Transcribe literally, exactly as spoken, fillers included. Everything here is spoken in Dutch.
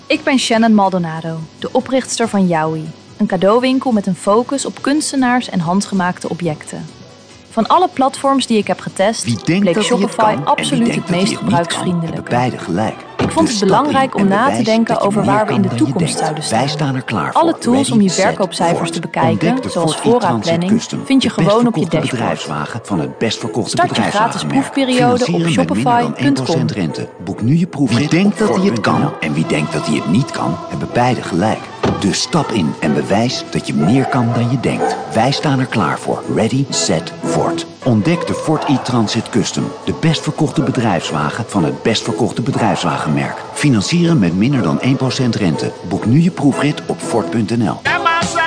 Ik ben Shannon Maldonado, de oprichtster van Yowie. Een cadeauwinkel met een focus op kunstenaars en handgemaakte objecten. Van alle platforms die ik heb getest, bleek Shopify absoluut het meest gebruiksvriendelijk. Beide gelijk. Ik vond het belangrijk om na te denken over waar we in de toekomst zouden staan. Wij staan er klaar voor. Alle tools om je verkoopcijfers te bekijken, zoals voorraadplanning, vind je gewoon op je dashboard. Van het best verkochte Start je gratis proefperiode op shopify punt com. Boek nu je proefrit. Wie denkt dat hij het kan en wie denkt dat hij het niet kan, hebben beide gelijk. Dus stap in en bewijs dat je meer kan dan je denkt. Wij staan er klaar voor. Ready, set, Ford. Ontdek de Ford e-Transit Custom. De best verkochte bedrijfswagen van het best verkochte bedrijfswagenmerk. Financieren met minder dan één procent rente. Boek nu je proefrit op Ford punt n l.